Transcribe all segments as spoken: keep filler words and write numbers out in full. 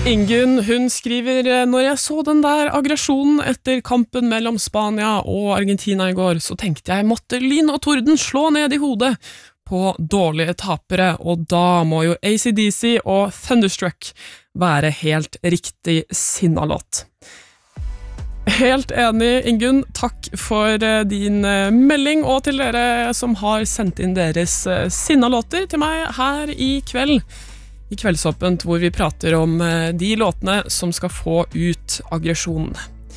Ingunn, hun skriver, når jeg så den der aggresjonen etter kampen mellom Spania og Argentina i går, så tenkte jeg måtte lyn og torden slå ned i hodet på dårlige tapere, og da må jo A C D C og Thunderstruck være helt riktig sinnalåt. Helt enig, Ingunn. Takk for din melding, og til dere som har sendt inn deres sinnalåter til meg her i kveld. I Kveldsåpent, hvor vi prater om de låtene som skal få ut aggresjonen.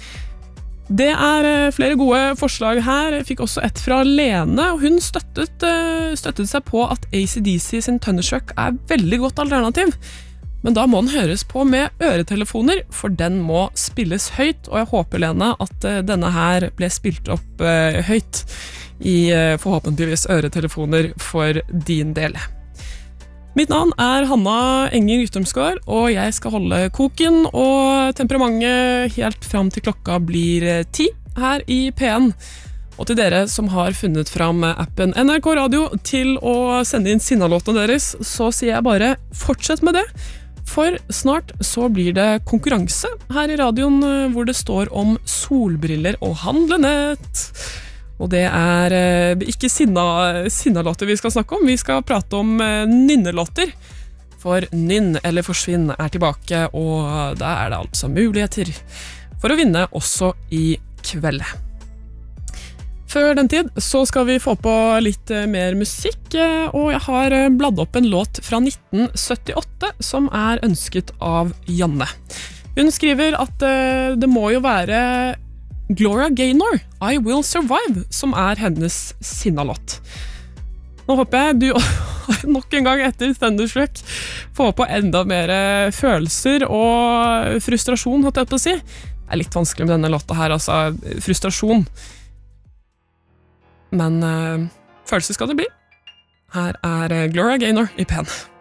Det er flere gode forslag her. Jeg fikk også et fra Lene, og hun støttet, støttet seg på at A C D C sin Thunderstruck er veldig godt alternativ. Men da må den høres på med øretelefoner, for den må spilles høyt, og jeg håper, Lene, at denne her ble spilt opp høyt i forhåpentligvis øretelefoner for din del. Mitt navn er Hanna Enger Yttermsgaard, og jeg skal holde koken og temperamentet helt fram til klokka blir ti her i P N. Og til dere som har funnet fram appen N R K Radio til å sende inn sinnalåtene deres, så sier jeg bare fortsett med det, for snart så blir det konkurranse her i radioen hvor det står om solbriller og handlenett. Og det er eh, ikke sinna, sinnalåter vi skal snakke om, vi skal prate om eh, nynnelåter. For Nynn eller Forsvinn er tilbake, og da er det altså muligheter for å vinne også i kveld. Før den tid så skal vi få på litt eh, mer musikk, eh, og jeg har eh, bladd opp en låt fra nitten syttiåtte som er ønsket av Janne. Hun skriver at eh, det må jo være Gloria Gaynor, I Will Survive, som er hennes sinnalåt. Nå håper jeg du nok en gang etter Thunderstruck får på enda mer følelser og frustrasjon, holdt jeg på å si. Det er litt vanskelig med denne låta her, altså frustrasjon. Men uh, følelser skal det bli. Her er Gloria Gaynor i P N.